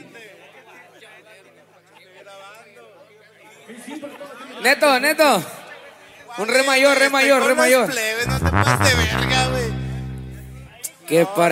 Neto, Neto. Un re mayor, re mayor, re mayor. No te pases de verga, güey. Qué